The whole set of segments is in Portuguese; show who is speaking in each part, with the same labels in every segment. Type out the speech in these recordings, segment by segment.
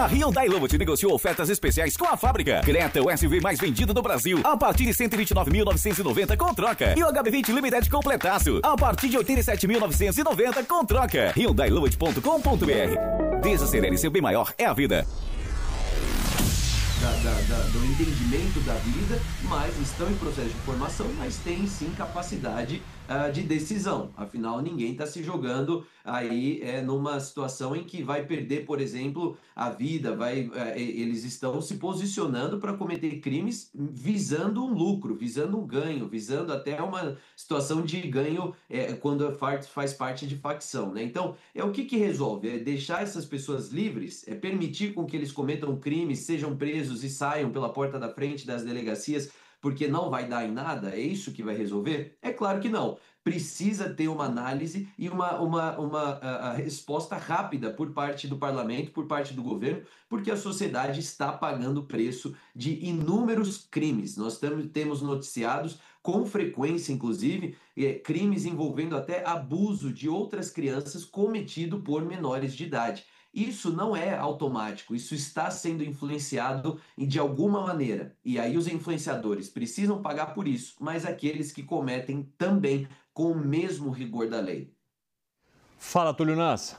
Speaker 1: A Hyundai Lovat negociou ofertas especiais com a fábrica. Creta, o SUV mais vendido do Brasil, a partir de 129.990 com troca. E o HB20 Limited completaço, a partir de 87.990 com troca. HyundaiLovat.com.br. Desacelere, seu bem maior é a vida.
Speaker 2: Do entendimento da vida, mas estão em processo de formação, mas têm sim capacidade de decisão. Afinal, ninguém está se jogando aí numa situação em que vai perder, por exemplo, a vida. Eles estão se posicionando para cometer crimes visando um lucro, visando um ganho, visando até uma situação de ganho quando faz parte de facção, né? Então, o que resolve? É deixar essas pessoas livres, é permitir com que eles cometam crimes, sejam presos e saiam pela porta da frente das delegacias, porque não vai dar em nada? É isso que vai resolver? É claro que não. Precisa ter uma análise e uma resposta rápida por parte do parlamento, por parte do governo, porque a sociedade está pagando o preço de inúmeros crimes. Nós temos noticiados com frequência, inclusive, crimes envolvendo até abuso de outras crianças cometido por menores de idade. Isso não é automático, isso está sendo influenciado de alguma maneira. E aí os influenciadores precisam pagar por isso, mas aqueles que cometem também com o mesmo rigor da lei.
Speaker 3: Fala, Túlio Nassa.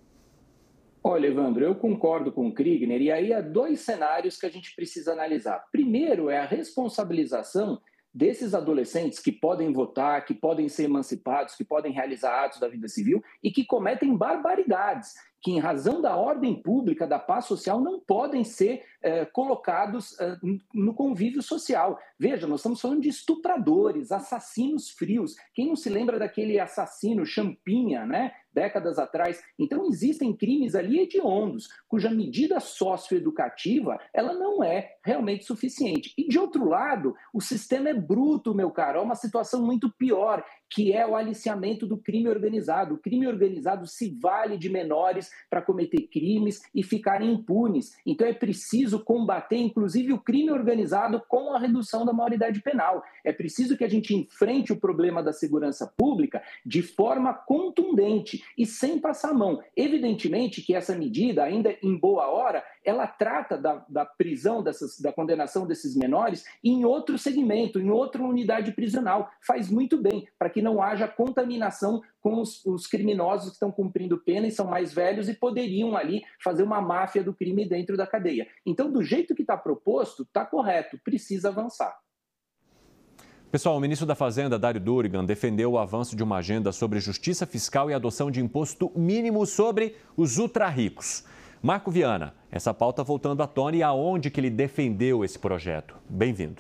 Speaker 4: Olha, Evandro, eu concordo com o Kriegner, e aí há dois cenários que a gente precisa analisar. Primeiro é a responsabilização desses adolescentes que podem votar, que podem ser emancipados, que podem realizar atos da vida civil e que cometem barbaridades, que em razão da ordem pública, da paz social, não podem ser colocados no convívio social. Veja, nós estamos falando de estupradores, assassinos frios. Quem não se lembra daquele assassino Champinha, né? Décadas atrás. Então, existem crimes ali hediondos, cuja medida socioeducativa ela não é realmente suficiente. E, de outro lado, o sistema é bruto, meu caro. É uma situação muito pior, que é o aliciamento do crime organizado. O crime organizado se vale de menores para cometer crimes e ficarem impunes. Então, é preciso combater, inclusive, o crime organizado com a redução da maioridade penal. É preciso que a gente enfrente o problema da segurança pública de forma contundente e sem passar a mão. Evidentemente que essa medida, ainda em boa hora, ela trata da prisão, da condenação desses menores em outro segmento, em outra unidade prisional. Faz muito bem, para que não haja contaminação com os criminosos que estão cumprindo pena e são mais velhos e poderiam ali fazer uma máfia do crime dentro da cadeia. Então, do jeito que está proposto, está correto, precisa avançar.
Speaker 3: Pessoal, o ministro da Fazenda, Dário Durigan, defendeu o avanço de uma agenda sobre justiça fiscal e adoção de imposto mínimo sobre os ultra-ricos. Marco Viana, essa pauta voltando à tona e aonde que ele defendeu esse projeto. Bem-vindo.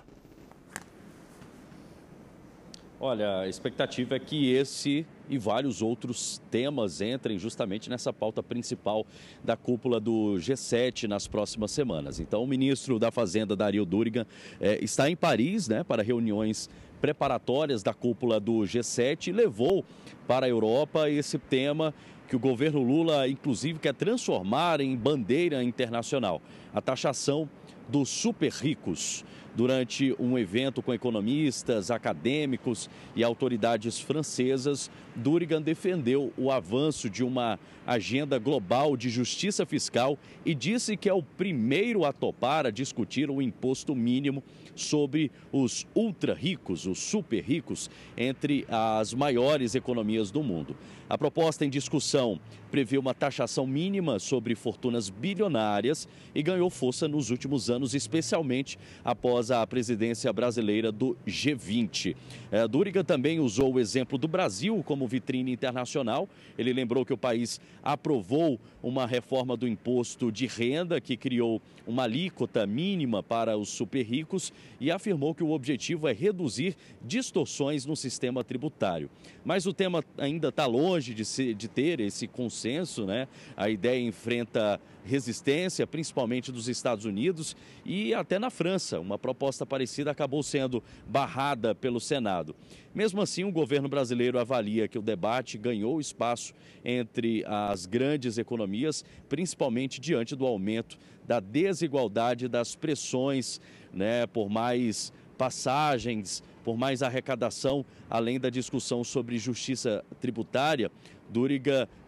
Speaker 5: Olha, a expectativa é que esse e vários outros temas entrem justamente nessa pauta principal da cúpula do G7 nas próximas semanas. Então, o ministro da Fazenda, Dário Durigan, está em Paris, para reuniões preparatórias da cúpula do G7 e levou para a Europa esse tema que o governo Lula, inclusive, quer transformar em bandeira internacional: a taxação dos super ricos. Durante um evento com economistas, acadêmicos e autoridades francesas, Durigan defendeu o avanço de uma agenda global de justiça fiscal e disse que é o primeiro a topar a discutir um imposto mínimo sobre os ultra-ricos, os super ricos, entre as maiores economias do mundo. A proposta em discussão prevê uma taxação mínima sobre fortunas bilionárias e ganhou força nos últimos anos, especialmente após a presidência brasileira do G20. Durigan também usou o exemplo do Brasil como vitrine internacional. Ele lembrou que o país aprovou uma reforma do imposto de renda que criou uma alíquota mínima para os super ricos e afirmou que o objetivo é reduzir distorções no sistema tributário. Mas o tema ainda está longe de ter esse consenso, A ideia enfrenta resistência, principalmente dos Estados Unidos e até na França. Uma proposta parecida acabou sendo barrada pelo Senado. Mesmo assim, o governo brasileiro avalia que o debate ganhou espaço entre as grandes economias, principalmente diante do aumento da desigualdade, das pressões, por mais passagens, por mais arrecadação, além da discussão sobre justiça tributária. Durigan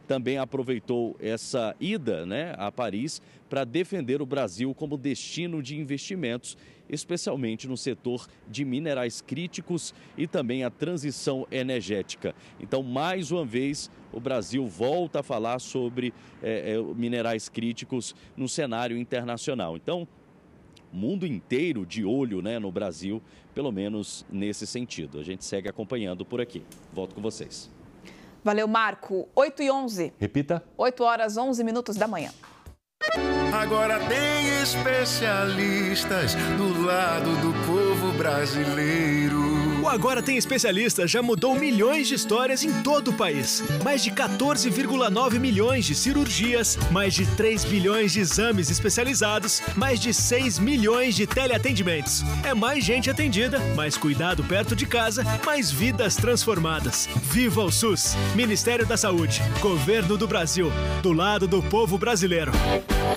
Speaker 5: também aproveitou essa ida, né, a Paris para defender o Brasil como destino de investimentos, especialmente no setor de minerais críticos e também a transição energética. Então, mais uma vez, o Brasil volta a falar sobre minerais críticos no cenário internacional. Então, o mundo inteiro de olho, né, no Brasil, pelo menos nesse sentido. A gente segue acompanhando por aqui. Volto com vocês.
Speaker 6: Valeu, Marco. 8h11.
Speaker 3: Repita.
Speaker 6: 8h11 da manhã.
Speaker 7: Agora tem especialistas do lado do povo brasileiro.
Speaker 8: O Agora Tem Especialistas já mudou milhões de histórias em todo o país. Mais de 14,9 milhões de cirurgias, mais de 3 bilhões de exames especializados, mais de 6 milhões de teleatendimentos. É mais gente atendida, mais cuidado perto de casa, mais vidas transformadas. Viva o SUS! Ministério da Saúde, Governo do Brasil, do lado do povo brasileiro.